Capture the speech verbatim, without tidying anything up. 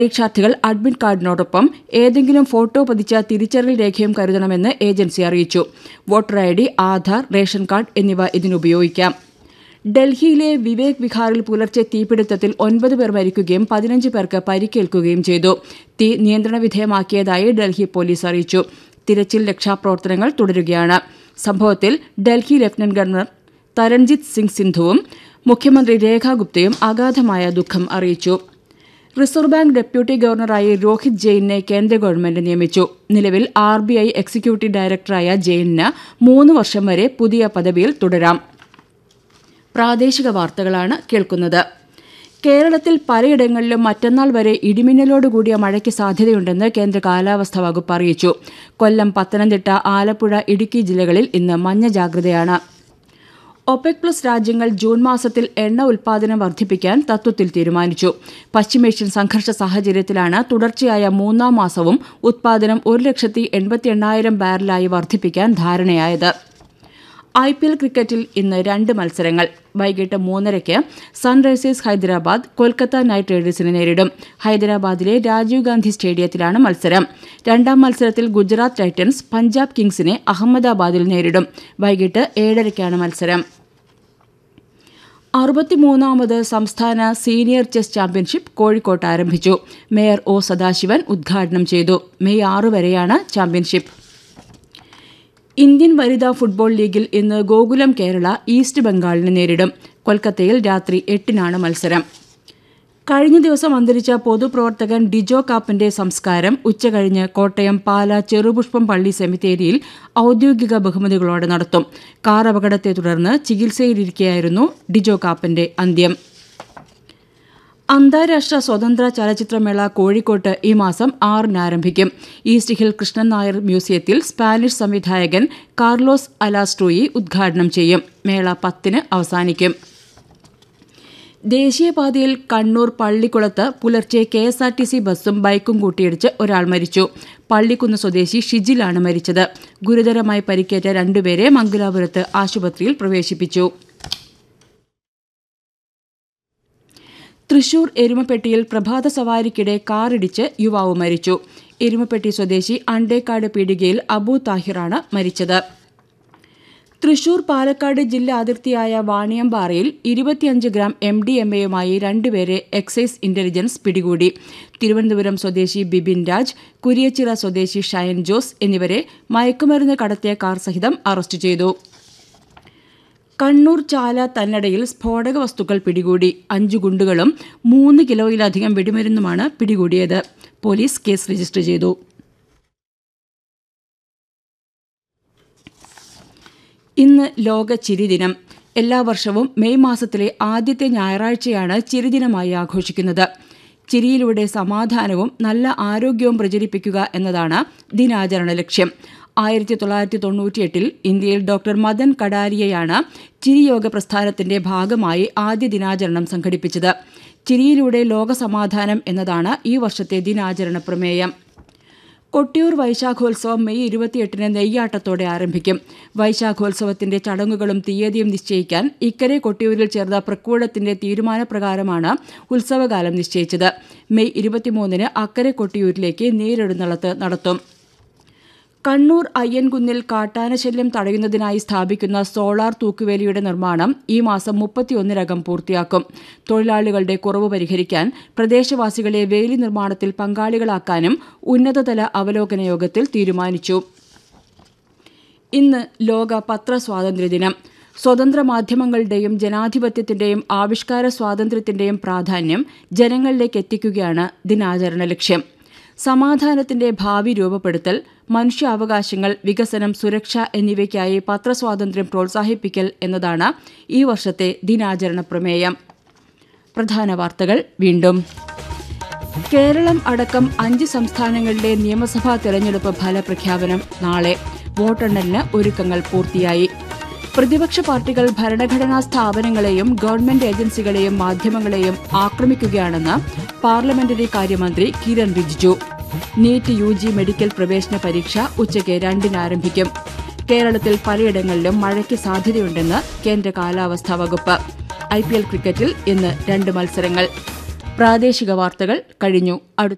പരീക്ഷാർത്ഥികൾ admit കാർഡിനോടൊപ്പം ഏതെങ്കിലും photo പതിച്ച തിരിച്ചറിയൽ രേഖയും കരുതണമെന്ന് ഏജൻസി അറിയിച്ചു. Voter I D, Aadhaar, ration card എന്നിവ ഇതിനുപയോഗിക്കാം. ഡൽഹിയിലെ വിവേക് വിഹാറിൽ പുലർച്ചെ തീപിടുത്തത്തിൽ ഒൻപത് പേർ മരിക്കുകയും പതിനഞ്ച് പേർക്ക് പരിക്കേൽക്കുകയും ചെയ്തു. തീ നിയന്ത്രണ വിധേയമാക്കിയതായി ഡൽഹി പോലീസ് അറിയിച്ചു. തിരച്ചിൽ രക്ഷാപ്രവർത്തനങ്ങൾ തുടരുകയാണ്. സംഭവത്തിൽ ഡൽഹി ലഫ്റ്റനന്റ് ഗവർണർ തരൺജിത് സിംഗ് സിന്ധുവും മുഖ്യമന്ത്രി രേഖാ ഗുപ്തയും അഗാധമായ ദുഃഖം അറിയിച്ചു. റിസർവ് ബാങ്ക് ഡെപ്യൂട്ടി ഗവർണറായി രോഹിത് ജെയിനെ കേന്ദ്ര ഗവൺമെന്റ് നിയമിച്ചു. നിലവിൽ ആർ ബി ഐ എക്സിക്യൂട്ടീവ് ഡയറക്ടറായ ജെയിനിന് മൂന്ന് വർഷം വരെ പുതിയ പദവിയിൽ തുടരാം. പ്രാദേശിക വാർത്തകളാണ് കേൾക്കുന്നത്. കേരളത്തിൽ പലയിടങ്ങളിലും മറ്റന്നാൾ വരെ ഇടിമിന്നലോടുകൂടിയ മഴയ്ക്ക് സാധ്യതയുണ്ടെന്ന് കേന്ദ്ര കാലാവസ്ഥാ വകുപ്പ് അറിയിച്ചു. കൊല്ലം, പത്തനംതിട്ട, ആലപ്പുഴ, ഇടുക്കി ജില്ലകളിൽ ഇന്ന് മഞ്ഞ ജാഗ്രതയാണ്. ഒപെക് പ്ലസ് രാജ്യങ്ങൾ ജൂൺ മാസത്തിൽ എണ്ണ ഉൽപ്പാദനം വർദ്ധിപ്പിക്കാൻ തത്വത്തിൽ തീരുമാനിച്ചു. പശ്ചിമേഷ്യൻ സംഘർഷ സാഹചര്യത്തിലാണ് തുടർച്ചയായ മൂന്നാം മാസവും ഉത്പാദനം ഒരു ലക്ഷത്തി എൺപത്തി എണ്ണായിരം ബാരലായി വർദ്ധിപ്പിക്കാൻ ധാരണയായത്. ഐ പി എൽ ക്രിക്കറ്റിൽ ഇന്ന് രണ്ട് മത്സരങ്ങൾ. വൈകിട്ട് മൂന്നരയ്ക്ക് സൺറൈസേഴ്സ് ഹൈദരാബാദ് കൊൽക്കത്ത നൈറ്റ് റൈഡേഴ്സിനെ നേരിടും. ഹൈദരാബാദിലെ രാജീവ് ഗാന്ധി സ്റ്റേഡിയത്തിലാണ് മത്സരം. രണ്ടാം മത്സരത്തിൽ ഗുജറാത്ത് ടൈറ്റൻസ് പഞ്ചാബ് കിങ്സിനെ അഹമ്മദാബാദിൽ നേരിടും. വൈകിട്ട് ഏഴരയ്ക്കാണ് മത്സരം. അറുപത്തിമൂന്നാമത് സംസ്ഥാന സീനിയർ ചെസ് ചാമ്പ്യൻഷിപ്പ് കോഴിക്കോട്ട് ആരംഭിച്ചു. മേയർ ഒ സദാശിവൻ ഉദ്ഘാടനം ചെയ്തു. മെയ് ആറ് വരെയാണ് ചാമ്പ്യൻഷിപ്പ്. ഇന്ത്യൻ വനിതാ ഫുട്ബോൾ ലീഗിൽ ഇന്ന് ഗോകുലം കേരള ഈസ്റ്റ് ബംഗാളിനെ നേരിടും. കൊൽക്കത്തയിൽ രാത്രി എട്ടിനാണ് മത്സരം. കഴിഞ്ഞ ദിവസം അന്തരിച്ച പൊതുപ്രവർത്തകൻ ഡിജോ കാപ്പന്റെ സംസ്കാരം ഉച്ചകഴിഞ്ഞ് കോട്ടയം പാല ചെറുപുഷ്പം പള്ളി സെമിത്തേരിയിൽ ഔദ്യോഗിക ബഹുമതികളോടെ നടത്തും. കാർ അപകടത്തെ തുടർന്ന് ചികിത്സയിലിരിക്കെയായിരുന്നു ഡിജോ കാപ്പന്റെ അന്ത്യം. അന്താരാഷ്ട്ര സ്വതന്ത്ര ചലച്ചിത്രമേള കോഴിക്കോട്ട് ഈ മാസം ആറിന് ആരംഭിക്കും. ഈസ്റ്റ് ഹിൽ കൃഷ്ണൻ നായർ മ്യൂസിയത്തിൽ സ്പാനിഷ് സംവിധായകൻ കാർലോസ് അലാസ്ട്രോയി ഉദ്ഘാടനം ചെയ്യും. മേള പത്തിന് അവസാനിക്കും. ദേശീയപാതയിൽ കണ്ണൂർ പള്ളിക്കുളത്ത് പുലർച്ചെ K S R T C ബസ്സും ബൈക്കും കൂട്ടിയിടിച്ച് ഒരാൾ മരിച്ചു. പള്ളിക്കുന്ന് സ്വദേശി ഷിജിലാണ് മരിച്ചത്. ഗുരുതരമായി പരിക്കേറ്റ രണ്ടുപേരെ മംഗലാപുരത്ത് ആശുപത്രിയിൽ പ്രവേശിപ്പിച്ചു. തൃശൂർ എരുമപ്പെട്ടിയിൽ പ്രഭാത സവാരിക്കിടെ കാറിടിച്ച് യുവാവ് മരിച്ചു. എരുമപ്പെട്ടി സ്വദേശി അണ്ടേക്കാട് പീടികയിൽ അബു താഹിറാണ് മരിച്ചത്. തൃശൂർ പാലക്കാട് ജില്ലാ അതിർത്തിയായ വാണിയമ്പാറയിൽ ഇരുപത്തിയഞ്ച് ഗ്രാം എം ഡി എം എയുമായി രണ്ടുപേരെ എക്സൈസ് ഇന്റലിജൻസ് പിടികൂടി. തിരുവനന്തപുരം സ്വദേശി ബിബിൻ രാജ്, കുരിയച്ചിറ സ്വദേശി ഷയൻ ജോസ് എന്നിവരെ മയക്കുമരുന്ന് കടത്തിയ കാർ സഹിതം അറസ്റ്റ് ചെയ്തു. കണ്ണൂർ ചാല തന്നടയിൽ സ്ഫോടക വസ്തുക്കൾ പിടികൂടി. അഞ്ചു ഗുണ്ടുകളും മൂന്ന് കിലോയിലധികം വെടിമരുന്നുമാണ് പിടികൂടിയത്. പോലീസ് കേസ് രജിസ്റ്റർ ചെയ്തു. ഇന്ന് ലോക ചിരിദിനം. എല്ലാ വർഷവും മെയ് മാസത്തിലെ ആദ്യത്തെ ഞായറാഴ്ചയാണ് ചിരിദിനമായി ആഘോഷിക്കുന്നത്. ചിരിയിലൂടെ സമാധാനവും നല്ല ആരോഗ്യവും പ്രചരിപ്പിക്കുക എന്നതാണ് ദിനാചരണ ലക്ഷ്യം. ആയിരത്തി തൊള്ളായിരത്തി തൊണ്ണൂറ്റിയെട്ടിൽ ഇന്ത്യയിൽ ഡോക്ടർ മദൻ കടാരിയയാണ് ചിരിയോഗ പ്രസ്ഥാനത്തിന്റെ ഭാഗമായി ആദ്യ ദിനാചരണം സംഘടിപ്പിച്ചത്. ചിരിയിലൂടെ ലോകസമാധാനം എന്നതാണ് ഈ വർഷത്തെ ദിനാചരണ പ്രമേയം. കൊട്ടിയൂർ വൈശാഖോത്സവം മെയ് ഇരുപത്തിയെട്ടിന് നെയ്യാട്ടത്തോടെ ആരംഭിക്കും. വൈശാഖോത്സവത്തിന്റെ ചടങ്ങുകളും തീയതിയും നിശ്ചയിക്കാൻ ഇക്കരെ കൊട്ടിയൂരിൽ ചേർന്ന പ്രക്കൂടത്തിന്റെ തീരുമാനപ്രകാരമാണ് ഉത്സവകാലം നിശ്ചയിച്ചത്. മെയ് ഇരുപത്തിമൂന്നിന് അക്കരെ കൊട്ടിയൂരിലേക്ക് നേരെഴുന്നള്ളത്ത് നടത്തും. കണ്ണൂർ അയ്യൻകുന്നിൽ കാട്ടാനശല്യം തടയുന്നതിനായി സ്ഥാപിക്കുന്ന സോളാർ തൂക്കുവേലിയുടെ നിർമ്മാണം ഈ മാസം മുപ്പത്തിയൊന്നിനകം പൂർത്തിയാക്കും. തൊഴിലാളികളുടെ കുറവ് പരിഹരിക്കാൻ പ്രദേശവാസികളെ വേലി നിർമ്മാണത്തിൽ പങ്കാളികളാക്കാനും ഉന്നതതല അവലോകന യോഗത്തിൽ തീരുമാനിച്ചു. ഇന്ന് ലോക പത്രസ്വാതന്ത്ര്യദിനം. സ്വതന്ത്ര മാധ്യമങ്ങളുടെയും ജനാധിപത്യത്തിന്റെയും ആവിഷ്കാര സ്വാതന്ത്ര്യത്തിന്റെയും പ്രാധാന്യം ജനങ്ങളിലേക്ക് എത്തിക്കുകയാണ് ദിനാചരണ ലക്ഷ്യം. സമാധാനത്തിന്റെ ഭാവി രൂപപ്പെടുത്തൽ, മനുഷ്യാവകാശങ്ങൾ, വികസനം, സുരക്ഷ എന്നിവയ്ക്കായി പത്രസ്വാതന്ത്ര്യം പ്രോത്സാഹിപ്പിക്കൽ എന്നതാണ് ഈ വർഷത്തെ ദിനാചരണ പ്രമേയം. പ്രധാന വാർത്തകൾ വീണ്ടും. കേരളം അടക്കം അഞ്ച് സംസ്ഥാനങ്ങളിലെ നിയമസഭാ തെരഞ്ഞെടുപ്പ് ഫലപ്രഖ്യാപനം നാളെ. വോട്ടെണ്ണലിന് ഒരുക്കങ്ങൾ പൂർത്തിയായി. പ്രതിപക്ഷ പാർട്ടികൾ ഭരണഘടനാ സ്ഥാപനങ്ങളെയും ഗവൺമെന്റ് ഏജൻസികളെയും മാധ്യമങ്ങളെയും ആക്രമിക്കുകയാണെന്ന് പാർലമെന്ററി കാര്യമന്ത്രി Kiran Rijiju. NEET U G medical പ്രവേശന പരീക്ഷ ഉച്ചയ്ക്ക് രണ്ടിന് ആരംഭിക്കും. കേരളത്തിൽ പലയിടങ്ങളിലും മഴയ്ക്ക് സാധ്യതയുണ്ടെന്ന് കേന്ദ്ര കാലാവസ്ഥാ വകുപ്പ്. ഐ പി എൽ ക്രിക്കറ്റിൽ ഇന്ന് രണ്ട് മത്സരങ്ങൾ. പ്രാദേശിക വാർത്തകൾ കഴിഞ്ഞു.